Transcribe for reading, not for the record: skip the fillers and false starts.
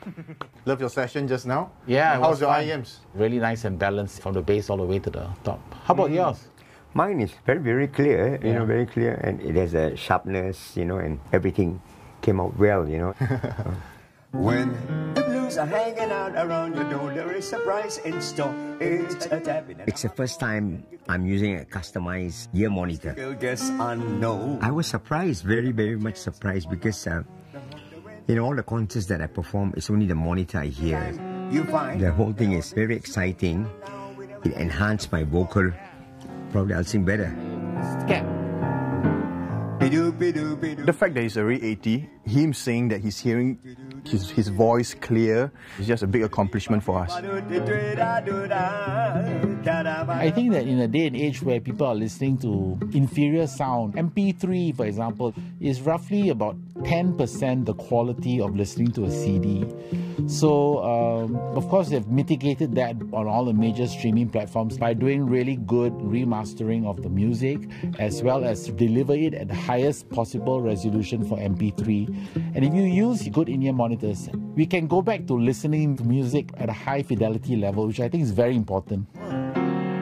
Love your session just now. Yeah. How's your IEMs? Really nice and balanced from the bass all the way to the top. How about yours? Mine is very, very clear, very clear, and it has a sharpness, and everything came out well, When the blues are hanging out around your door, there is a surprise in store. It's a tapping. It's the first time I'm using a customized ear monitor. Guess unknown. I was surprised, very, very much surprised, because all the concerts that I perform, it's only the monitor I hear. You find The whole thing is very exciting. It enhanced my vocal. Probably I'll sing better. The fact that he's already 80, him saying that he's hearing his voice clear is just a big accomplishment for us. I think that in a day and age where people are listening to inferior sound, MP3, for example, is roughly about 10% the quality of listening to a CD. So, of course, they've mitigated that on all the major streaming platforms by doing really good remastering of the music, as well as deliver it at the highest possible resolution for MP3. And if you use good in-ear monitors, we can go back to listening to music at a high fidelity level, which I think is very important.